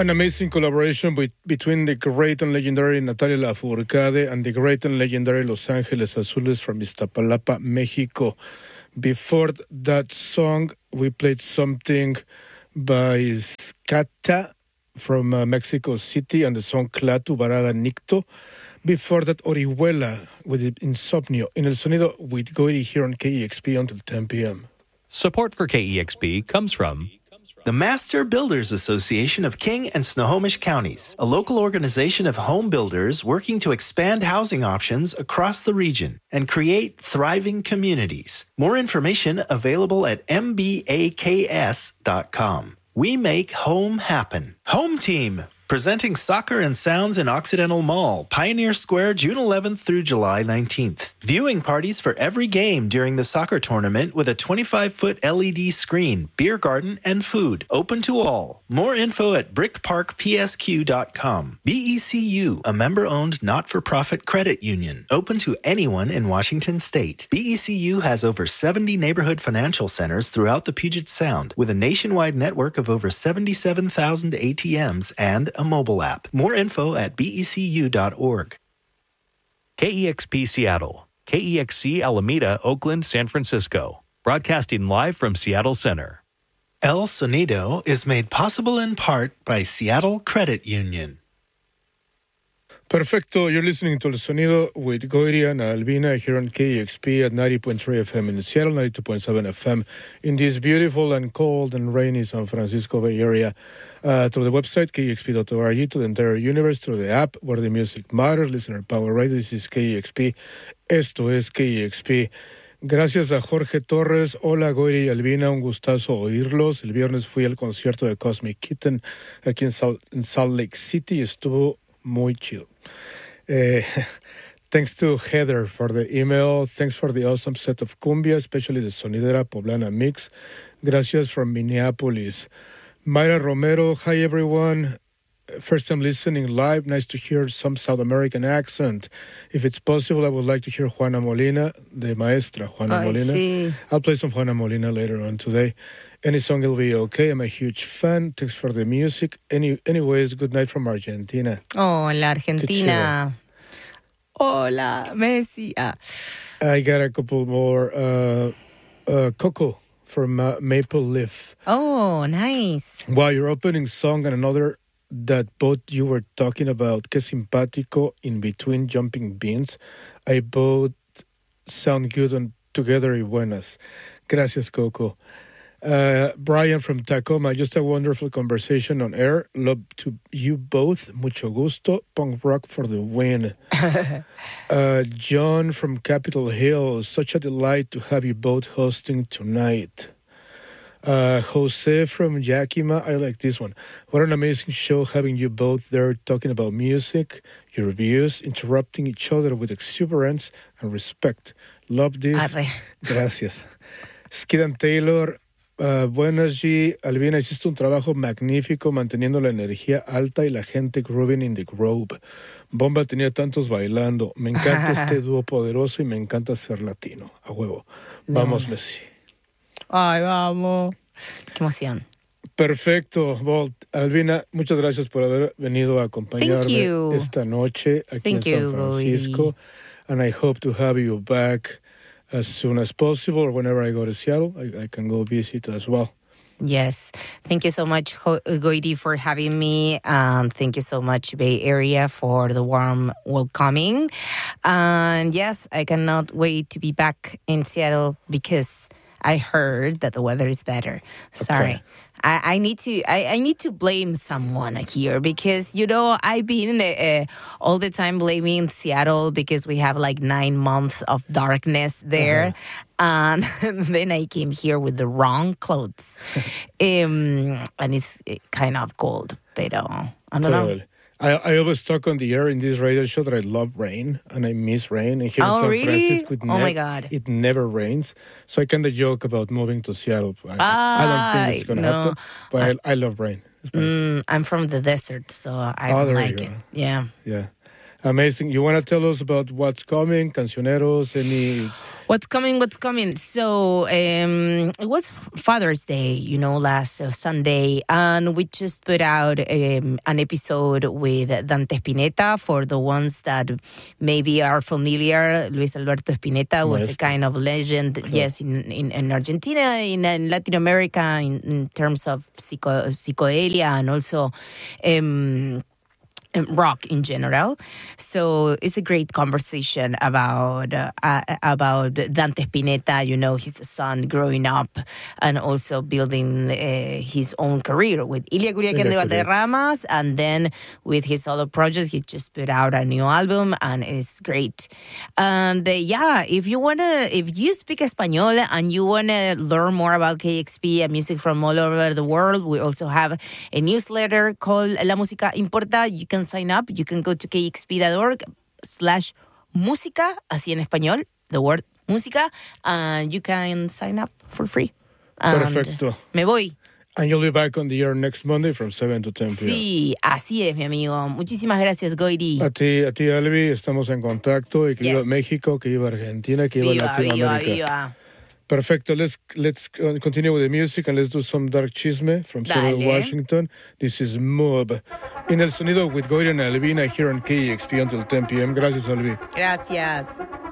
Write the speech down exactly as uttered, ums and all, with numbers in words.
An amazing collaboration with, between the great and legendary Natalia Lafourcade and the great and legendary Los Ángeles Azules from Iztapalapa, Mexico. Before that song, we played something by Scata from uh, Mexico City and the song Clatu Barada Nicto. Before that, Orihuela with Insomnio in El Sonido with Goiri here on K E X P until ten p.m. Support for K E X P comes from the Master Builders Association of King and Snohomish Counties, a local organization of home builders working to expand housing options across the region and create thriving communities. More information available at m b a k s dot com. We make home happen. Home Team, presenting Soccer and Sounds in Occidental Mall, Pioneer Square, June eleventh through July nineteenth. Viewing parties for every game during the soccer tournament with a twenty-five foot L E D screen, beer garden, and food. Open to all. More info at brick park p s q dot com. B E C U, a member-owned not-for-profit credit union. Open to anyone in Washington State. B E C U has over seventy neighborhood financial centers throughout the Puget Sound, with a nationwide network of over seventy-seven thousand A T Ms and a mobile app. More info at b e c u dot org. K E X P Seattle, K E X C Alameda, Oakland, San Francisco. Broadcasting live from Seattle Center. El Sonido is made possible in part by Seattle Credit Union. Perfecto. You're listening to El Sonido with Goiri and Albina here on K E X P at ninety point three F M in Seattle, ninety-two point seven F M in this beautiful and cold and rainy San Francisco Bay Area. Uh, through the website, k e x p dot org, to the entire universe, through the app, where the music matters, listener power radio. This is K E X P. Esto es K E X P. Gracias a Jorge Torres. Hola, Goiri y Albina. Un gustazo oírlos. El viernes fui al concierto de Cosmic Kitten aquí en, Sal- en Salt Lake City. Estuvo muy chido. Uh, thanks to Heather for the email. Thanks for the awesome set of cumbia, especially the Sonidera Poblana mix. Gracias from Minneapolis. Mayra Romero, hi everyone. First time listening live. Nice to hear some South American accent. If it's possible, I would like to hear Juana Molina, the maestra Juana I Molina. see. I'll play some Juana Molina later on today. Any song will be okay. I'm a huge fan. Thanks for the music. Any, anyways, good night from Argentina. Hola, Argentina. Hola, Messi. Ah. I got a couple more. Uh, uh, Coco from uh, Maple Leaf. Oh, nice. Wow, your opening song and another that both you were talking about, Que Simpático, In Between Jumping Beans. I both sound good and together y buenas. Gracias, Coco. Uh, Brian from Tacoma, just a wonderful conversation on air. Love to you both. Mucho gusto. Punk rock for the win. uh, John from Capitol Hill, such a delight to have you both hosting tonight. Uh, Jose from Yakima, I like this one. What an amazing show having you both there talking about music, your views, interrupting each other with exuberance and respect. Love this. Arre. Gracias. Skid and Taylor, uh, buenas G. Albina, hiciste un trabajo magnífico manteniendo la energía alta y la gente grooving in the grove. Bomba tenía tantos bailando. Me encanta este dúo poderoso y me encanta ser latino. A huevo. Vamos, no. Messi. Ay, vamos. Qué emoción. Perfecto. Well, Albina, muchas gracias por haber venido a acompañarme esta noche aquí Thank en San you, Francisco. Goiri. And I hope to have you back as soon as possible, or whenever I go to Seattle, I, I can go visit as well. Yes. Thank you so much, Goiri, for having me. Um, thank you so much, Bay Area, for the warm welcoming. And yes, I cannot wait to be back in Seattle because I heard that the weather is better. Sorry. Okay. I, I need to I, I need to blame someone here because, you know, I've been uh, all the time blaming Seattle because we have like nine months of darkness there. Uh-huh. And then I came here with the wrong clothes. um, and it's kind of cold. But uh, I don't totally. know. I, I always talk on the air in this radio show that I love rain and I miss rain. And here oh, in San really? Francisco, it, oh ne- my God. it never rains. So I kind of joke about moving to Seattle. I, I don't think it's going to no. happen, but uh, I, I love rain. Mm, I'm from the desert, so I oh, don't like it. Yeah. Yeah. Amazing. You want to tell us about what's coming, Cancioneros, any... What's coming, what's coming? So, um, it was Father's Day, you know, last uh, Sunday, and we just put out um, an episode with Dante Spinetta. For the ones that maybe are familiar, Luis Alberto Spinetta was Maestro. a kind of legend, Claro. yes, in, in, in Argentina, in, in Latin America, in, in terms of psycho, psychedelia and also... Um, rock in general. So it's a great conversation about uh, uh, about Dante Spinetta, you know, his son growing up and also building uh, his own career with Ilia Curiaquén de Ilia Curiaquén. Valderramas, and then with his solo project, he just put out a new album and it's great. And uh, yeah, if you wanna, if you speak Espanol and you wanna learn more about K X P and music from all over the world, we also have a newsletter called La Música Importa. You can sign up. You can go to kxp.org slash música, así en español, the word música, and you can sign up for free. And Perfecto. Me voy. And you'll be back on the air next Monday from seven to ten p.m. Sí, así es, mi amigo. Muchísimas gracias, Goiri. A ti, a ti, Albi, estamos en contacto. Y que Yes. viva México, que viva Argentina, que viva, Viva, viva, Latinoamérica. viva. Perfecto. Let's let's uh, continue with the music and let's do some Dark Chisme from Seattle, Dale. Washington. This is Mob. In el sonido with Goiri and Albina here on K X P until ten p.m. Gracias, Albi. Gracias.